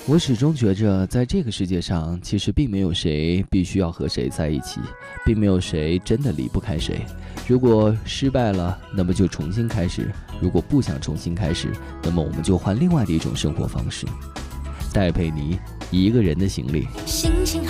我始终觉着，在这个世界上，其实并没有谁必须要和谁在一起，并没有谁真的离不开谁。如果失败了，那么就重新开始；如果不想重新开始，那么我们就换另外的一种生活方式。戴佩妮，一个人的行李。 心情